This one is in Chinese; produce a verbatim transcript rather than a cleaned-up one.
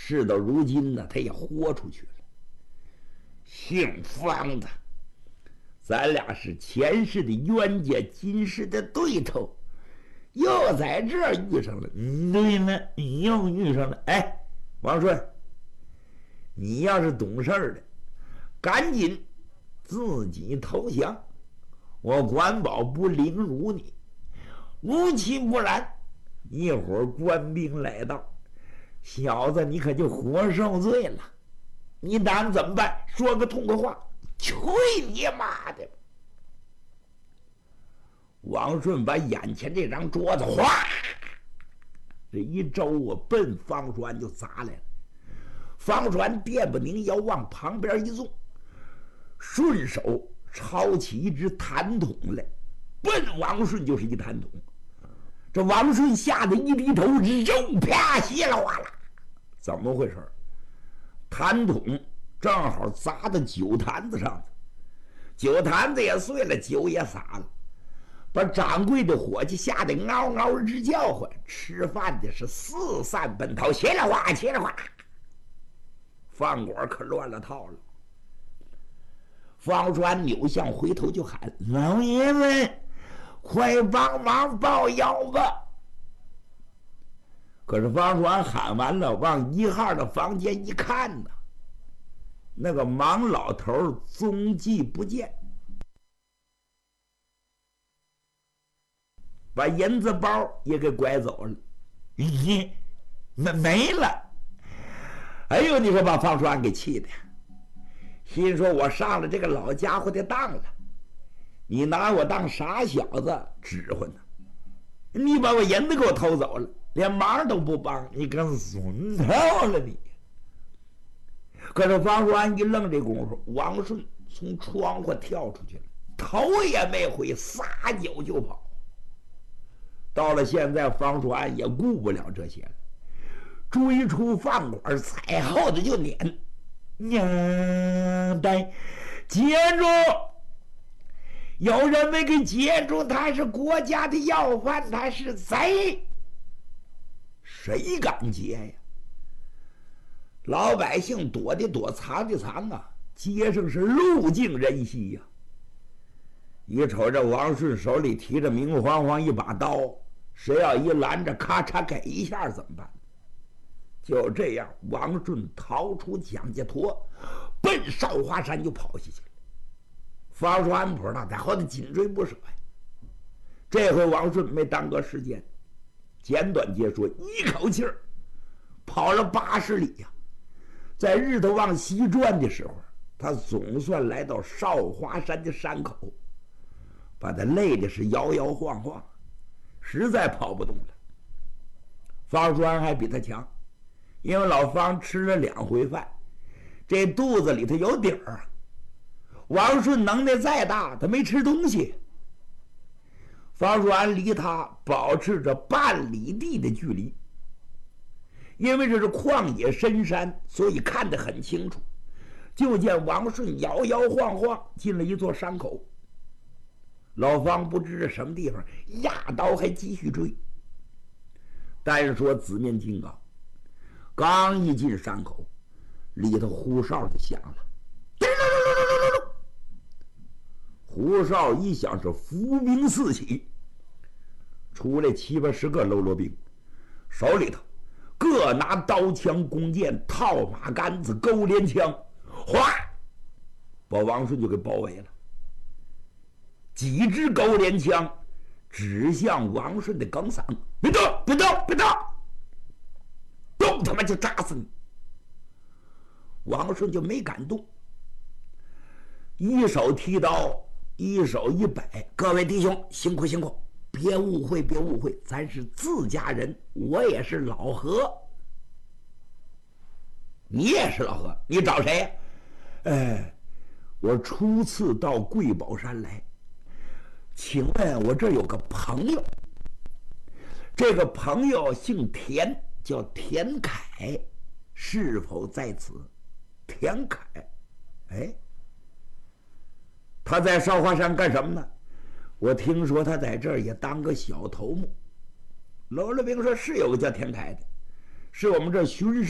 事到如今呢，他也豁出去了。姓方的，咱俩是前世的冤家，今世的对头，又在这儿遇上了。对了，又遇上了。哎，王顺，你要是懂事儿的，赶紧自己投降，我管保不凌辱你。无其不然，一会儿官兵来到，小子你可就活受罪了。你打算怎么办？说个痛快话！去你妈的！王顺把眼前这张桌子哗，这一周啊，奔方船就砸来了。方船电不宁要往旁边一纵，顺手抄起一只弹筒来，奔王顺就是一弹筒。这王顺吓得一低头，肉啪稀了哗啦，怎么回事？弹筒正好砸到酒坛子上，酒坛子也碎了，酒也洒了，把掌柜的伙计吓得嗷嗷直叫唤。吃饭的是四散奔逃，切了哗切了哗，饭馆可乱了套了。方川扭向回头就喊：“老爷们，快帮忙抱腰吧！”可是方川喊完了，往一号的房间一看呢，那个忙老头踪迹不见，把银子包也给拐走了，咦，没没了！哎呦，你说把方川给气的，心说我上了这个老家伙的当了，你拿我当傻小子指挥呢？你把我银子给我偷走了，连忙都不帮，你跟损头了你！可是方川一愣，这功夫，王顺从窗户跳出去了，头也没回，撒脚就跑。到了现在，方川也顾不了这些了，追出饭馆，踩后头就撵。娘呆，接住！有人没给截住，他是国家的要犯，他是贼，谁敢截呀？老百姓躲的躲，藏的藏啊，街上是路尽人稀呀。一瞅这王顺手里提着明晃晃一把刀，谁要一拦着，咔嚓给一下怎么办？就这样，王顺逃出蒋家坨，奔少华山就跑下去了。方川不知道在后头紧追不舍呀。这回王顺没耽搁时间，简短截说，一口气儿跑了八十里呀。在日头往西转的时候，他总算来到少华山的山口，把他累的是摇摇晃晃，实在跑不动了。方川还比他强，因为老方吃了两回饭，这肚子里头有底儿。王顺能耐再大，他没吃东西。方川离他保持着半里地的距离，因为这是旷野深山，所以看得很清楚。就见王顺摇摇晃晃进了一座山口，老方不知这什么地方，压刀还继续追。单说紫面金刚刚一进山口，里头呼哨就响了，呼哨一响是伏兵四起，出来七八十个喽啰兵，手里头各拿刀枪弓箭、套马杆子、钩镰枪，哗，把王顺就给包围了。几支钩镰枪指向王顺的梗嗓，别动，别动，别动，动他妈就扎死你！王顺就没敢动，一手提刀，一手一摆，各位弟兄辛苦辛苦，别误会别误会，咱是自家人，我也是老何。你也是老何，你找谁呀？哎，我初次到贵宝山来，请问我这有个朋友，这个朋友姓田，叫田凯，是否在此？田凯，哎，他在少华山干什么呢？我听说他在这儿也当个小头目。喽啰兵说是有个叫田凯的，是我们这巡视